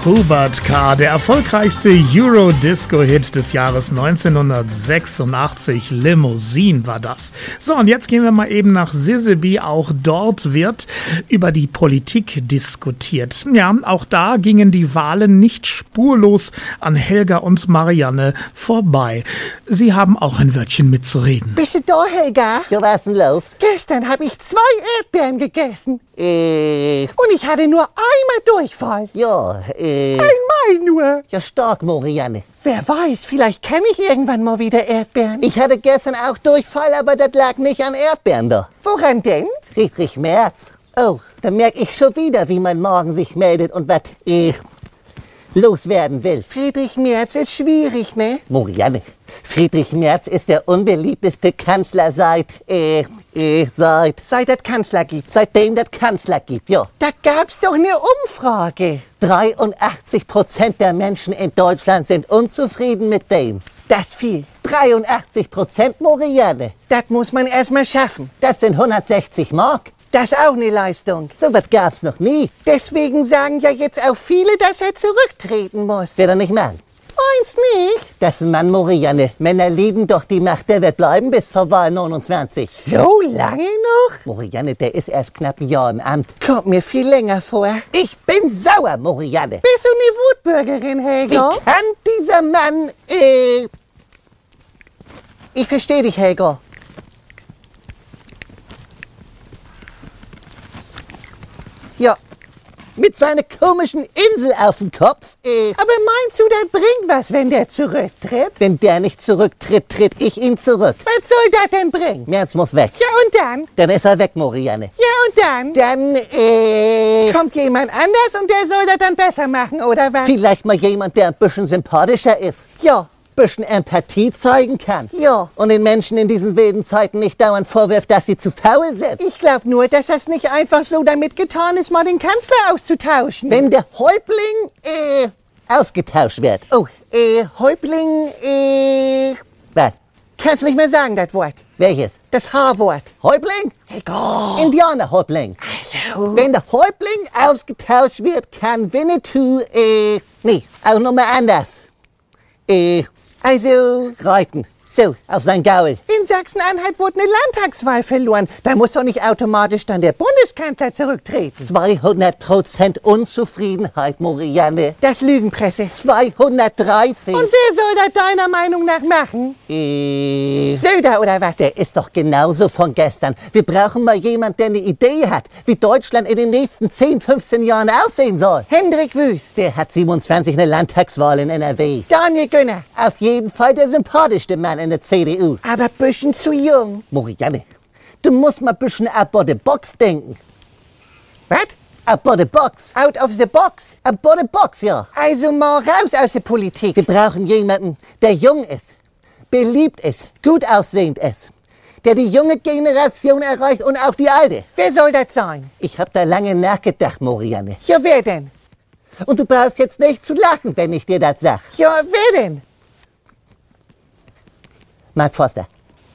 Hubert K., der erfolgreichste Euro-Disco-Hit des Jahres 1986, Limousine war das. So, und jetzt gehen wir mal eben nach Siseby. Auch dort wird über die Politik diskutiert. Ja, auch da gingen die Wahlen nicht spurlos an Helga und Marianne vorbei. Sie haben auch ein Wörtchen mitzureden. Bist du da, Helga? Ja, was ist denn los? Gestern habe ich 2 Erdbeeren gegessen. Und ich hatte nur einmal Durchfall. Ja, Einmal nur. ja, stark, Marianne. Wer weiß, vielleicht kenne ich irgendwann mal wieder Erdbeeren. Ich hatte gestern auch Durchfall, aber das lag nicht an Erdbeeren da. Woran denn? Friedrich Merz. Oh, da merke ich schon wieder, wie mein Magen sich meldet und was loswerden will. Friedrich Merz ist schwierig, ne? Marianne, Friedrich Merz ist der unbeliebteste Kanzler seitdem Seit es Kanzler gibt. das Kanzler gibt, ja. Da gab's doch eine Umfrage. 83% der Menschen in Deutschland sind unzufrieden mit dem. Das viel. 83%, Marianne. Das muss man erstmal schaffen. Das sind 160 Mark. Das ist auch eine Leistung. So was gab's noch nie. Deswegen sagen ja jetzt auch viele, dass er zurücktreten muss. Wird er nicht machen. Eins nicht. Das ist ein Mann, Marianne. Männer lieben doch die Macht, der wird bleiben bis zur Wahl 29. So lange noch? Marianne, der ist erst knapp ein Jahr im Amt. Kommt mir viel länger vor. Ich bin sauer, Marianne. Bist du eine Wutbürgerin, Wie Helga? kann dieser Mann, Ich verstehe dich, Helga. Ja, mit seiner komischen Insel auf dem Kopf, aber meinst du, das bringt was, wenn der zurücktritt? wenn der nicht zurücktritt, tritt ich ihn zurück. Was soll das denn bringen? Merz muss weg. Ja, und dann? Dann ist er weg, Marianne. Ja, und dann? Dann, Kommt jemand anders und der soll das dann besser machen, oder was? vielleicht mal jemand, der ein bisschen sympathischer ist. Ja, Bisschen Empathie zeigen kann. ja. Und den Menschen in diesen wilden Zeiten nicht dauernd vorwirft, dass sie zu faul sind. Ich glaube nur, dass das nicht einfach so damit getan ist, mal den Kanzler auszutauschen. Wenn der Häuptling, ausgetauscht wird. Oh, Häuptling, Was? kannst nicht mehr sagen, das Wort. Welches? Das H-Wort. Häuptling? Egal. Indianerhäuptling. Also. Wenn der Häuptling ausgetauscht wird, kann Winnetou, nee, auch nochmal anders. Also, Reiten. so. Auf sein Gaul. In Sachsen-Anhalt wurde eine Landtagswahl verloren. Da muss doch nicht automatisch dann der Bundeskanzler zurücktreten. 200% Unzufriedenheit, Marianne. Das Lügenpresse. 230. Und wer soll das deiner Meinung nach machen? Söder oder was? Der ist doch genauso von gestern. Wir brauchen mal jemand, der eine Idee hat, wie Deutschland in den nächsten 10, 15 Jahren aussehen soll. Hendrik Wüst. Der hat 27 eine Landtagswahl in NRW. Daniel Günner. Auf jeden Fall der sympathischste Mann in der CDU. Aber bisschen zu jung. Marianne, du musst mal ein bisschen out the box denken. Was? Out the box. Out of the box. Out the box, ja. Also mal raus aus der Politik. Wir brauchen jemanden, der jung ist, beliebt ist, gut aussehend ist, der die junge Generation erreicht und auch die alte. Wer soll das sein? Ich habe da lange nachgedacht, Marianne. Ja, wer denn? Und du brauchst jetzt nicht zu lachen, wenn ich dir das sag. Ja, wer denn? Mark Forster.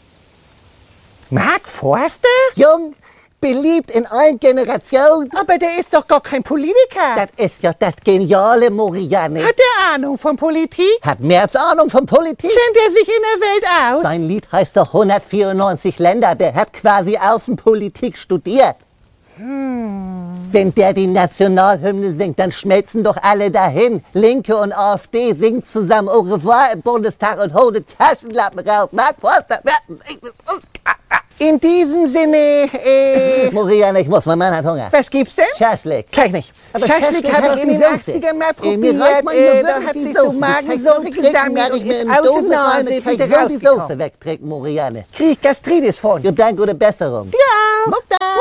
Mark Forster? Jung, beliebt in allen Generationen. Aber der ist doch gar kein Politiker. Das ist ja das geniale, Marianne. Hat der Ahnung von Politik? Hat Merz Ahnung von Politik? Kennt er sich in der Welt aus? Sein Lied heißt doch 194 Länder. Der hat quasi Außenpolitik studiert. Wenn der die Nationalhymne singt, dann schmelzen doch alle dahin. Linke und AfD singen zusammen Au revoir im Bundestag und holen Taschenlampen raus. Mark Forster. In diesem Sinne, Marianne, ich muss, mein Mann hat Hunger. was gibt's denn? Schaschlik. Kann ich nicht. Aber Schaschlik habe hat ich in den die Soße. 80ern mal Mir reicht probiert. manchmal Da wirklich hat die sich so Soße. Magensäure Ich kann gesammelt und mir ist in aus der Dose rein, Nase ich kann wieder so die Soße rausgekommen. wegtrinken, Marianne. Krieg ich Gastritis von. Ja, danke, gute Besserung. Ja. Mutter.